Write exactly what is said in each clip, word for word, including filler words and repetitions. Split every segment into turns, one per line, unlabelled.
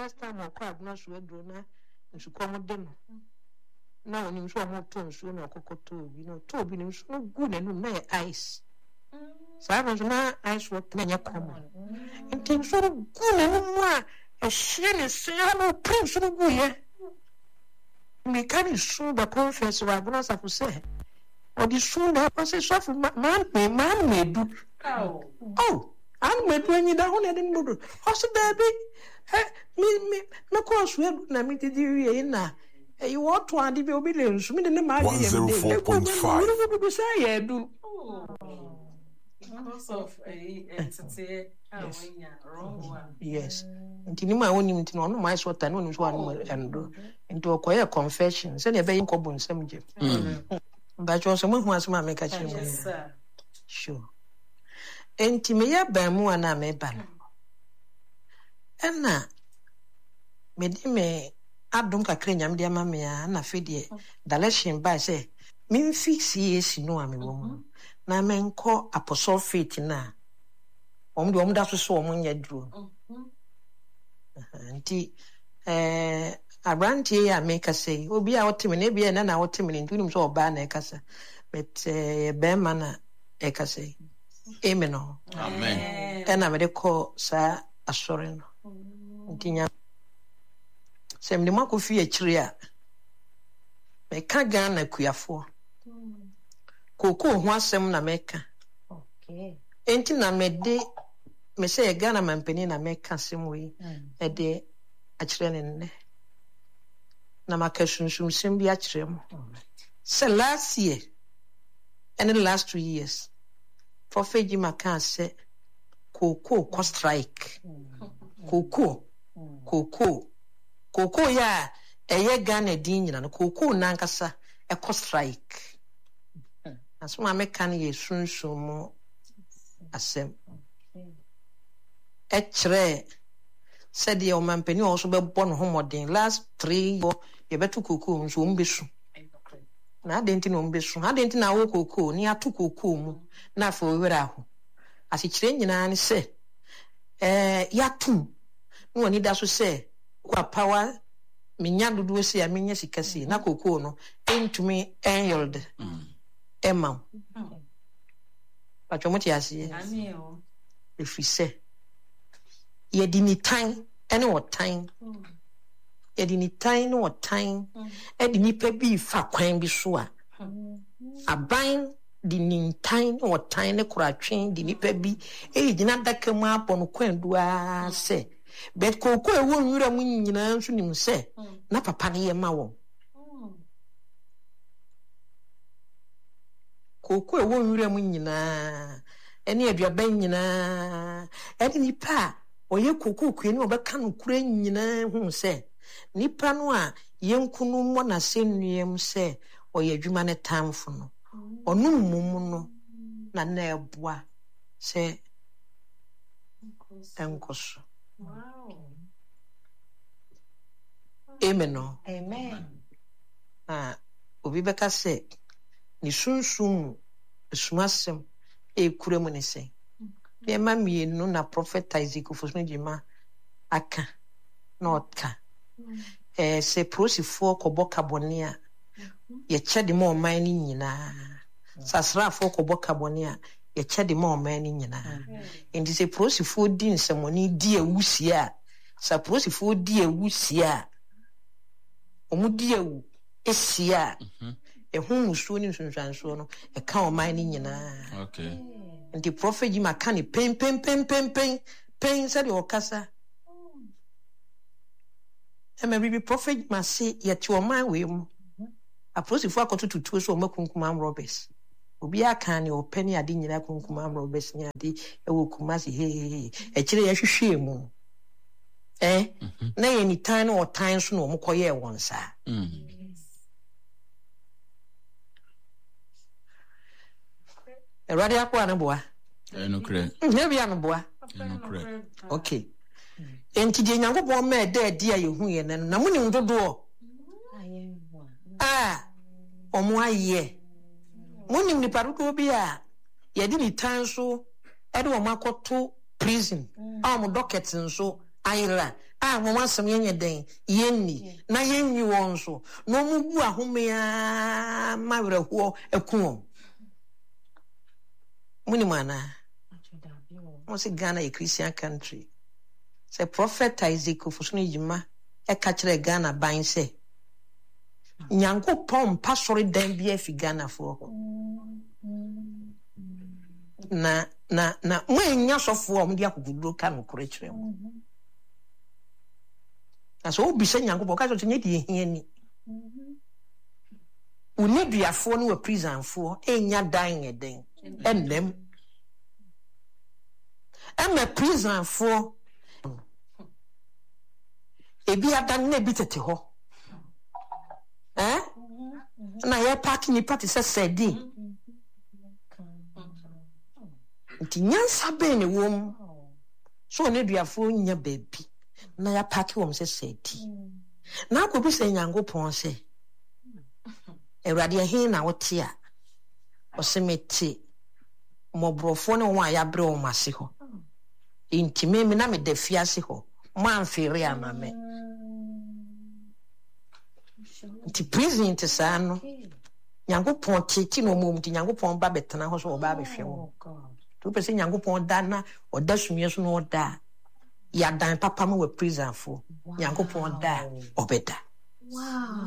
first time I called no so do na nsu kom de no na oni nso mo to nsu na okokoto bi no to bi nsu no gu na no na ice sa no na ice water na nya common nti nsu gu na no a e hye ne so ya no prince no gu ye me kan su ba confess wa gona sa fuse odi su na pa se so fu man me man me du oh oh an me du anyi da ho na de ndu ho so baby eh me me me ko so edu na me didi wie na you want to and be obedience me de ma
one oh four point five
we say ya do
because of a entity wrong one
yes ntini ma woni ntini ono ma so ta no no so anu endo nti okoye confession say na be yin kobo nsam je ba jo so mo hu asema me ka chi mo sure enti me ya ba mu ana me ba no ena me di me adum kakra nyam de ama me a na fe de daleshin ba say me fix yes no am wo mu na me nko apostle faith na om de om da so so om nya duro nti eh abrantie ya me ka say obi a wotime na bia na na wotime nti nim so oba na e kasa but eh be ma na e ka say amen
amen
ena me de ko sa asore no nti nya sem de mako fi akiri a me ka Ghana kuafo koko ho asem na me ka
okay
enti na me de me say Ghana mampeni na me ka sem we e de akire ne ne na maka sunsun sem bi akire mo so last year and the last two years prophet Jima can say koko ko strike koko koko koko ya eye Ghana din nyina no koko nankasa e ko strike aso ma me kan ye sunsun mo asem e kire said ye o mampeni o so be bo no homodin last three years ye betu koko nso mbesu na adenti no mbesu adenti na wo koko ni atu koko mu na fo wera ho asi kire nyina ne se eh yatum no ni da so se kwa power minya dudu se ya minya sikasi na koko no entumi enyild emam pacho moti asi
ani o
efise ye di ni tan ene o tan ye di ni tan no o tan e di ni pa bi fa kwan bi so a aban di ni tan o tan ne kuratwen di ni pa bi e gina daka mu apon kwan duaa se bet koko e wo nwura mu nyina nso nim se na papa ne ye ma wo koko e wo nwura mu nyina ene aduaba nyina ene nipa oye koko kwe ni obeka no kura nyina hu se nipa no a yenkunu mo na senuem se oye adwuma ne tamfo no onu mum no na na eboa se enkoso
wow
amen
amen
ah obi beka se ni sunsun sumasem e kura mu ne se be ma mienu na prophet Isaac Ofosno Jima aka na otka eh se prosifo kobo kabone a ye chede ma oman ni nyina sasrafo kobo kabone a ye chede ma oman ni nyina ndi se prosifo di nsemoni di ewusi a sa prosifo di ewusi a omu di ewu esia e hu musuo ni sunsanso no e ka oman ni nyina
okay
and the prophet Jima can pen pen pen pen pen pen said your casa. And maybe prophet Jima say yet your mind will approach if I got to two so makunkumam robbers. Ubia can your penny a dinner kunkumam robbers near the Ewukumasi hey a chile a shame. Eh? Nay any time or times no mokoye once. A radio boy.
No credit.
Never am a boy.
No credit.
Okay. Enti de Nyankopon ma de dia ye hu ye na muni ndodo. Ah. Omo aye. Muni ni paruko bi a ye di ni tan so e de omo akoto prison. Ah mo docket nso ayra a mo wasem yenye den yenni na yenni won so no mu bu ahomea mawreho ekuo muni mana mo se Ghana a Christian country say prophet Isaac ofusuni jima e ka kire Ghana ban se Nyankopon pasori dan bia fi Ghana fo na na na mo enya sofo o mde akuguduro ka no kore kire mo aso obi se Nyankopon ka so nye die hia ni uneduafo no wa prison fo enya dan eden ennem ema prison fo ebi adan na bi tete ho eh na ye parking ni party se sedi nti nyansa be ne wom so ne duafo nya baby na ya park wom se sedi na ko bi se Nyankopon se Ewrade he na wote a osemete mobrofo ne won ya bre o mase ho nti me me na me da fiase ho man fere amame nti prison te sa no Nyankopon tete no mom nti Nyankopon ba betena ho so ba behwe wo to pese Nyankopon da na oda sumie so no oda ya dan papa mo we prison fo Nyankopon da obeda
Wow.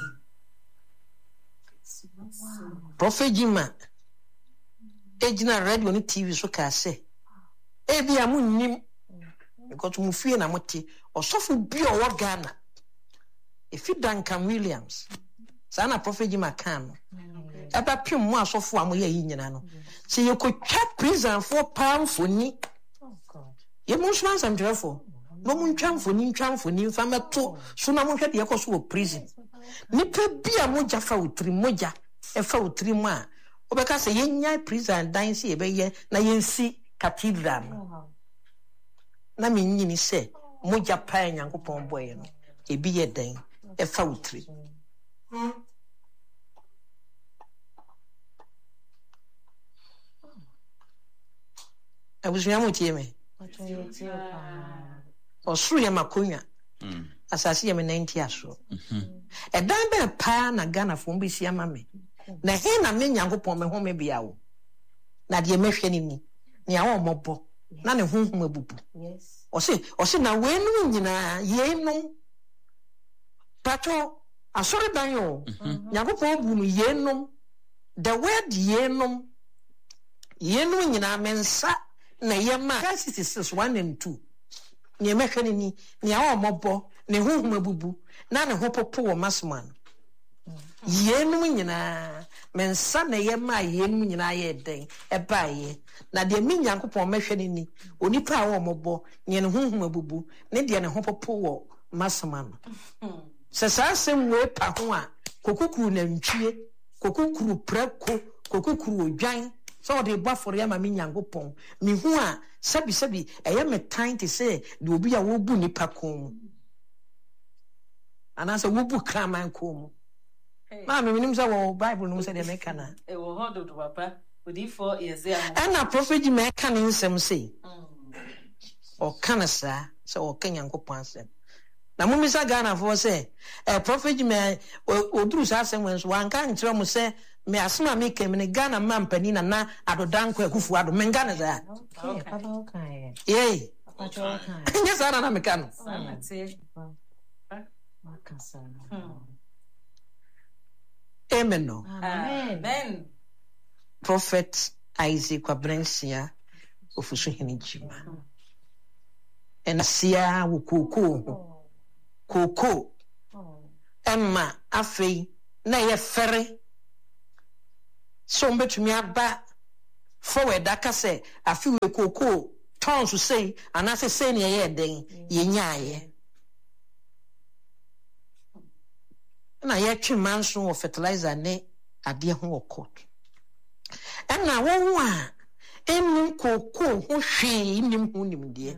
Prophet Jima ejina radio ni T V so ka se e bia mu nnim because mu fie na mote osofo bi o wo Ghana if Duncan Williams sana Prophet Jima kan aba pim mu asofo amoye yi nyina no se ye ko twa prison for pound for ni
Oh God.
ye mu so ansam drefo no mu ntwa mfoni ntwa mfoni fa meto so na mo hwede ye ko so wo prison nipa bia mo jafa utri moja e fa utri mu a obeka se yenya prison dan se ebe ye na yensi cathedral
Wow.
na me nyini se moja pa Nyankopon boye no ebi ye dan e fa utri abusunya mo tie me
What are you doing?
osuru ye makonya
Mm.
asase ye me ninety aso e dan be pa na Ghana fo mbesi ama me na he na me Nyankopon me ho me bia wo na de mehwe ni ni ne a wo mobo na ne honhom abubu
Yes.
ose ose na wenu nyina yenu pato asore dan yo Nyankopon bu mu yenu the word yenu yenu nyina mensa na yema sixty-six one and two ne mehwe ni ni ne a wo mobo ne honhom abubu na ne ho popo wo masman yenu nyina mensa na yema yenu nyina ye den e baaye na de mi Nyankopon mehwe ni ni onipa a wo mobo ne ne honhom abubu ne de ne ho popo wo masman se sa sem we pa ho a kokukuru na ntwie kokukuru prako kokukuru odwan so de bafore ya ma mi Nyankopon mi hu a sabi sabi eye me time to say de obi a wo bu nipa kon ana se wo bu kraman kon ma me minim say wo Bible no say de me kana
e wo hodo do papa odi for years ya
ana prophet ji me kana nsem say o kana sa se o kan Nyankopon asem na mo misa Ghana for say eh prophet ji me oduru sa asem wen so wan kan kire mo say me asema me kem ne Ghana mampani na na adodanko akufu ado men Ghana za
Okay. Papa, okay.
ye
Papa, okay.
yes ana na me kan
sana te
Makasa.
amen no
Amen.
amen
prophet Isaac Kwabrensia ofusu hini jima ena sia wo koko koko
Oh.
emma afei na ye fere so mbetumi aba forward aka say afi we koko tons say anase say ne ye den ye nyaaye na ye twi manso of fertilizer ne ade ho okot ena wo a enu koko ho hwe nim ho nim de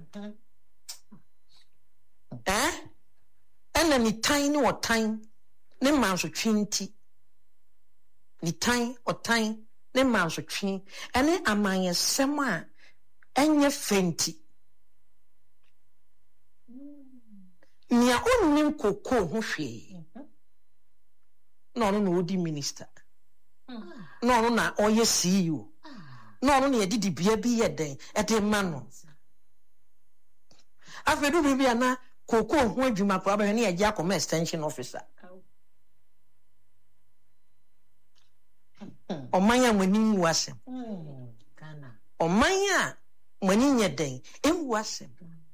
eh ena ni tan ni otan ne manso twinti ni tan otan ne manso twi ene amanye sem a enye fenti Nia onnim koko ho hwe. No no no odi minister. No no na oye C E O. No no na edidi bia bi ye den. E de ma no. Afedu bi bia na koko ho adwuma kwa ba ne ye akoma extension officer. Omanya mwani wu asem.
Ghana.
Omanya mwani nye den. Ewu asem.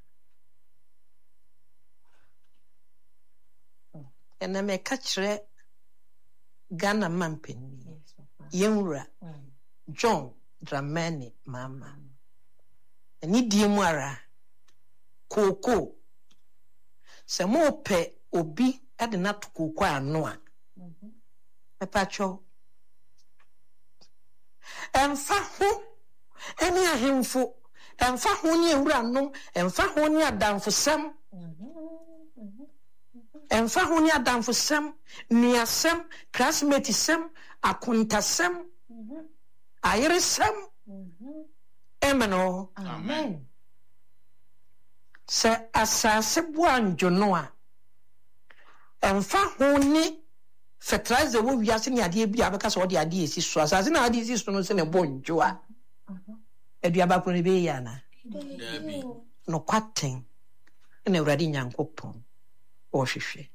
Ena me ka kire Ghana mampeni. Yenwura John Dramani Mama. Eni die mu ara koko. Se mo pe obi ade na to koko ano a. Mepacho Emfa ho eni ahemfo emfa ho ni ewura no emfa ho ni adamfo sem emfa ho ni adamfo sem nuasem classmate sem akunta sem ayere sem emeno
Amen.
se asase buanjo no a emfa ho ni fertilizer wo wiase ni ade bi abeka so ode ade esi so asase na ade esi so no se ne bonjo a eduaba ko ne be ya na
Debbie.
no kwaten na uradi nyankopon o hwehwe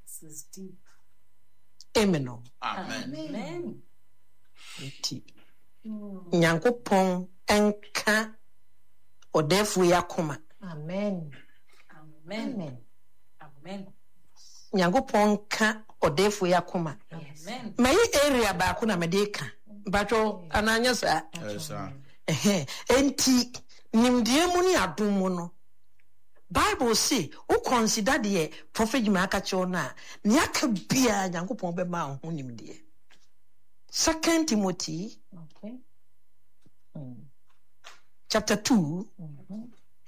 emeno
Amen.
Amen.
ti nyankopon enka odefu yakoma
Amen.
Amen.
Amen.
Amen.
nyankopon ka odefu yakoma
Amen.
mai area ba ko na medeka bacho ananya sa
Yes, sir.
eh enti nimdie mu ni adom mu no Bible say o consider the prophet Jimaka chona ni aka bia nyankopon be ma ho nimdie. Second Timothy
Okay. Mm.
chapter two
Mm-hmm.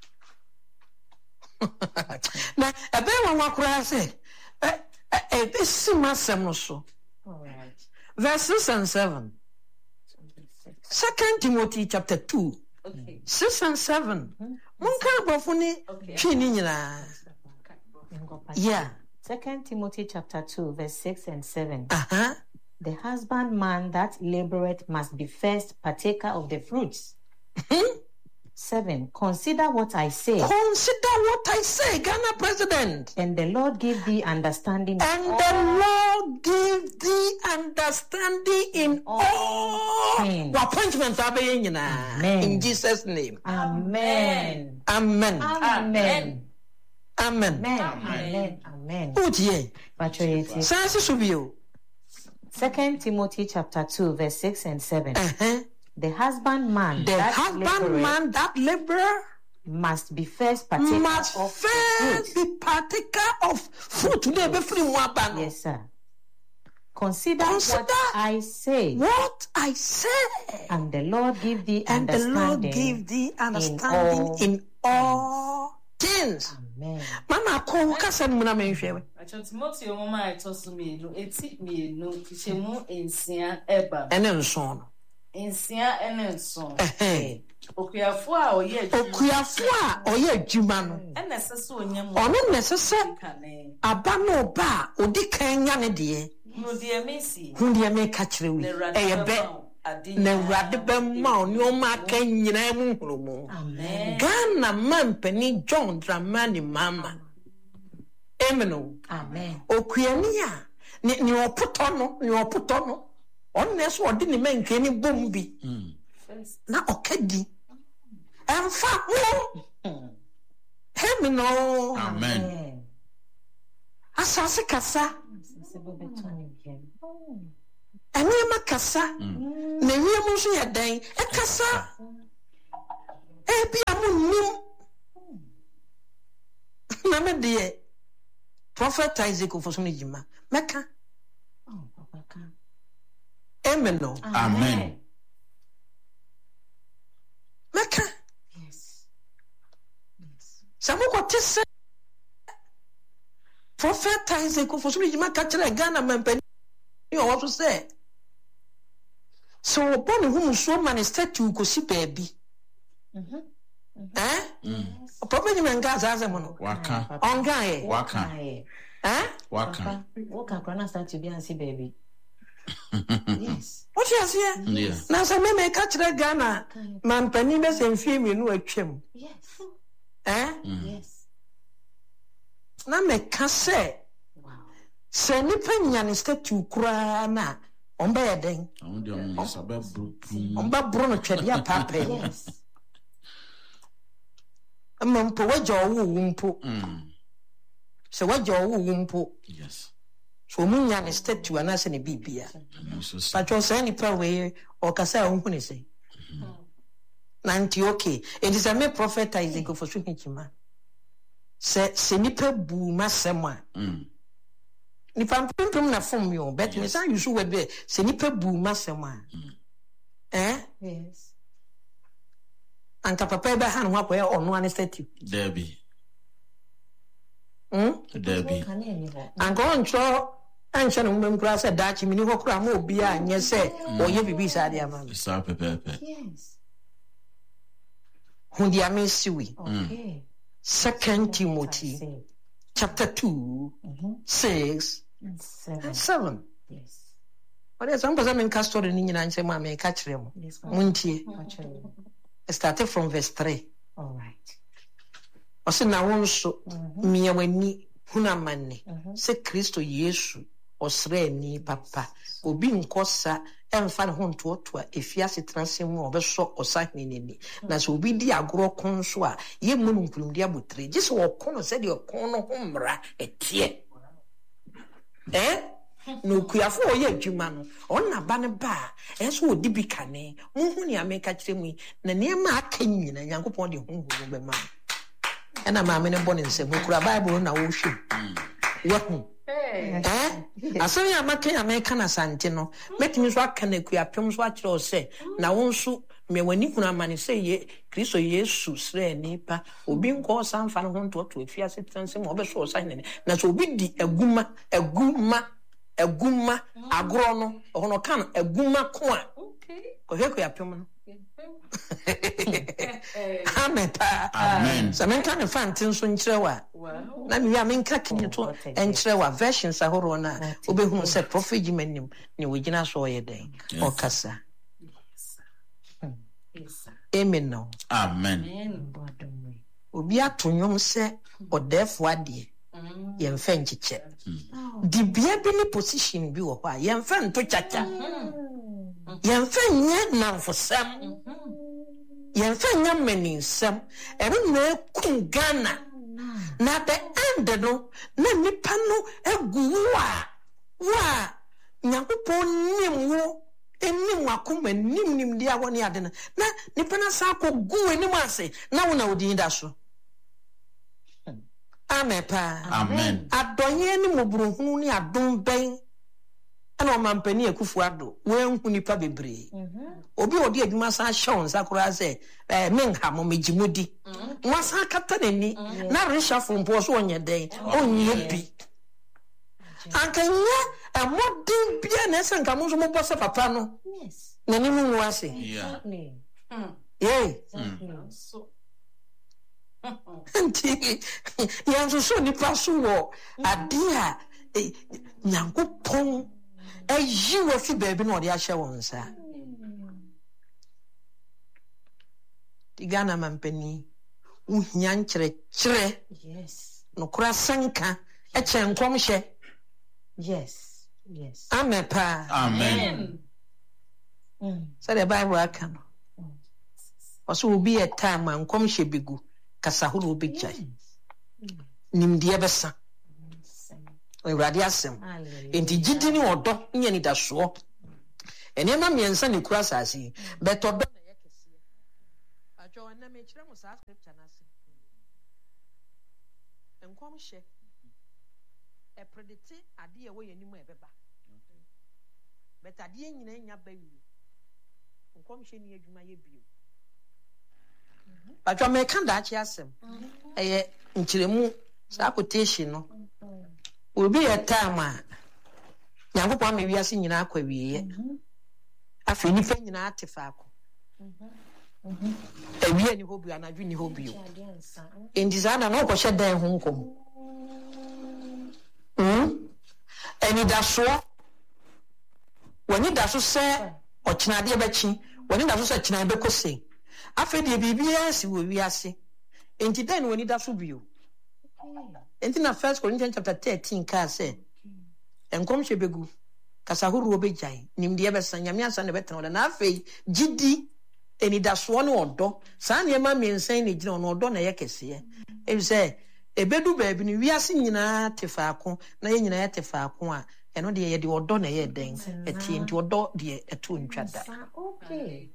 na ebe wa wakura say eh eh be simasem no so
All right.
verse six and seven. Second Timothy chapter two
Okay.
six and seven. Munka bofuni
Okay.
twini nyina. Yeah.
Second Timothy chapter two, verse six and seven.
Uh-huh.
The husbandman that laboreth must be first partaker of the fruits. Seven. Consider what I say,
Consider what I say, Ghana president.
and the Lord give thee understanding.
And the Lord give thee understanding in all
things.
appointments.
Amen.
In Jesus' name.
Amen.
Amen.
Amen.
Amen.
Amen. Amen. Amen.
Utie.
Patriotic.
Sansi subio.
Second Timothy chapter two, verse six and seven.
Uh-huh.
The husbandman
The
that laboreth
husbandman that laborer
must be first partaker
must
of the
first
fruit.
be partaker of fruit. Today, be free mwabano.
Yes, sir. Consider,
Consider
what I say,
What I say.
and the Lord give thee
And the Lord
understanding.
give thee understanding
all
in all things.
Amen.
Mama ko kasa mu na menhwe.
Acho Timothy o mama eto so me no eti me no kichemu ensia eba.
Ene nson no.
Ensia ene nson.
Ehe.
Okuafo a oye adwuma.
Okuafo a oye adwuma no.
Ene sese onyam.
Ono nesese
kane.
aba no ba odi kan nya ne de.
No de Messi.
Hu de me ka kire wi. Eye be na urade be ma oni o ma kan nyina mu hurumu.
Amen.
Ghana mampani John Dramani Mama. Emeno.
Amen.
Okuani a ni ni oputo no, ni oputo no. On na so odi ni menke ni bombi.
First.
Na okadi. Emfa ho. Hemino.
Amen.
Asase kasa.
Oh.
Ene kasa. Na wiem nso ye den. E kasa. E bia mu nim. Na me de Prophet Isaac Ofosuni Jima. Meka.
Oh, Papa can.
Amen no.
Amen.
Meka.
Yes. Yes.
Samoko tese. Prophet Isaac Ofosuni Jima ka kire Ghana mampani o wato say. So boni hu so man statue ko si baabi.
Mhm.
Eh?
Mm.
Prophet Menga Zazamono.
Waka.
On guy.
Waka.
Eh?
Waka.
Waka Krona start to be and see baby. Yes.
What you say?
Yeah.
Now some men catch that Ghana. Man Penimes and film you know a chim.
Yes.
Eh?
Yes.
Na me ka say.
Wow.
Se nipa nyane statue kura na omba ye den.
On the on sabe bru.
Omba bro no twede ya papa.
Yes.
Amampo wajo wo wumpo.
Mm.
Se wajo wo wumpo.
Yes.
So mu nyane statue na se ne bibia.
So
But you say nipa we o kasa ohun ni say. Na nti okay. It is a me prophet Isaac for so hikima. Se se nipa bu masem a.
Mm.
Nipa pimpim na fom yo, but me say you so we be se nipa bu masem a. Eh?
Yes.
Anka papa be han ho akoye ono an statue.
Debbie.
Hmm?
Debbie.
Can you go?
Anka on tro anche no mbem kura se dachi mini ho kura ma obi a nye se oye bibi sa dia ma.
Sa pepe.
Yes.
Hu dia me siwi.
Okay.
Second Timothy chapter two,
Mm-hmm.
six,
Seven.
and seven.
Yes.
But there's some person in story ni nyina nche ma me catch them.
Yes.
Muntie.
Actually.
Started from verse three.
All right.
Ose na won so miya wani huna manne.
Mhm.
Se Kristo Yesu osre ni papa. Obi nkosa emfa ne ho ntoto a efiase transem mu obeso osahne ni. Na so obi di agoro kon so a ye mu nkunum di abotre. Gye se wo kon se de kon no ho mra etie. Eh? No kuafo oye adwuma no onna ba ne ba enso odi bi kane muhu ni ameka kire mu na niema aka nyina Nyankopon de honhom be ma ena ma me ne bɔ ne nsɛm kura Bible na wo hwɛ wahu
Hey.
eh asɛm ya maka ya meka na sante no metimi so aka na kuapem so akyerɛ o sɛ na wo nso me wani kuna mane sɛ ye Kristo Yesu srɛ nipa obi nkɔ sanfa no ho ntoto afiase transem obeso o san ne na so obi di aguma aguma aguma agoro no ono kan aguma ko a
Okay.
ko he ko ya pem no amen pa
Amen.
so men kan fa ntin so nkyerɛ wa
Wow.
na mi ya men ka kinto nkyerɛ wa versions ahoro na obehu sɛ prophet gimanim ne wogina so oyɛ den o kasa
Yes.
amen no
Amen.
Amen.
obi ato nwom sɛ ɔdɛfo ade
Mm.
yɛmfa nkyekyɛ di bia bi ne position bi wɔ hɔ a yɛmfa nto kyakya yɛmfa nyɛ namfosɛm yɛmfa nyɛ maninsɛm ɛno na ɛkum Ghana na the end no na nipa no agu wo a wo a Nyankopɔn nim wo enim wakoma nim nim dia wɔ ne ade no na nipa na sa akɔ gu anim ase na wo na wodi da so amen pa
Amen.
adɔnyɛ ne mɔburuhunu ne adom bɛn ɛna ɔmampani Akufo Addo wɔanhu nipa bebree obi ɔde adwuma san hyɛ wo nsa koraa sɛ eh, menha mo megyimudi wasan kata n'ani na rehyafo mpo so ɔnyɛ dɛn ɔnyɛ bi anka nyɛ ɛmmɔden bia na ɛsɛ nka mo nso mobɔ sɛ papa no
Yes.
n'anim ngu ase
Yeah.
Exactly.
yei
Exactly.
So.
nti yɛn nso so nipa so wɔ ade a eh, Nyankopɔn ayi wɔ fi baabi na ɔde ahyɛ wɔn nsa di Ghana mampani wohia nkyerɛkyerɛ
Yes.
nokora sanka ɛkyɛ nkɔmhyɛ
Yes. Yes.
amen paa
Amen.
Mm.
sɛdeɛ Bible aka no ɔsɛ obi yɛ time a nkɔmhyɛ bɛgu kasa horo bɛgyae
Yes.
nimdeɛ bɛsa
Yes.
Awurade asɛm
Hallelujah.
enti gyidi ne ɔdɔ nyɛ nidasoɔ ɛnneɛma mmiɛnsa ne kura asase yi bɛtɔ dɔ na ɛyɛ kɛseɛ atwa wɔn nam ekyirɛ mo saa scripture n'ase nkɔmhyɛ ɛpredite adeɛ ɛwɔ yɛn anim a ɛbɛba bɛtɛ adeɛ nyinaa nya ba wie nkɔmhyɛ ne adwuma yɛ bio atwa mɛka daakye asɛm ɛyɛ nkyerɛmu saa quotation no obi yɛ time a Nyankopɔn ama wiase nyinaa akɔ awieɛ afei nipa nyinaa te faako Ewie ni hobi anadwi ni hobi. Enti za na no ko hye dan ho nkom. Mm. Eni da so. Woni da so se ochina de bechi, woni da so se china be kose. Afa de bibia si wo wi ase. Enti dan woni da so bio. Enti na First Corinthians chapter thirteen ka say enkom hye begu kasa huru obejai nimde be san nyame asa ne betan oda na afei gidi eni da so ne odo sa ne ma mensan ne gina ono odo na ye kese e say ebedu ba bi ni wi ase nyina tefaako na ye nyina ye tefaako a eno de ye de odo na ye den eti enti odo de eto ntwada.
Okay.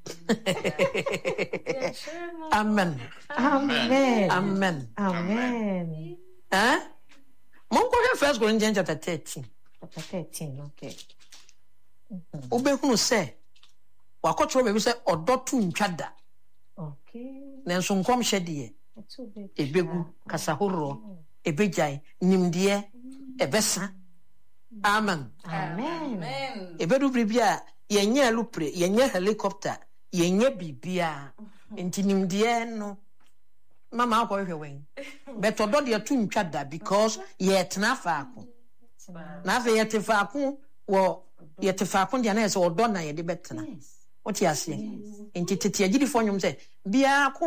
Amen.
Amen.
Amen.
Amen.
Eh? Monko First Corinthians chapter thirteen.
Chapter thirteen, okay.
Obehunu se wakotro be se odo tu ntwada.
Okay.
Nenso nkom hye de ebegu kasahoro ebejai nimde ebesa. Amen.
Amen.
Ebedu bribia yenye alupre yenye helicopter yenye bibia enti nimde no mama akọ hwe wen but odo de tu ntwada because ye tena faako na afa ye te faako wo ye te faako de na ye se odo na ye de betena what you are saying enti tete agidi fo nyum se bia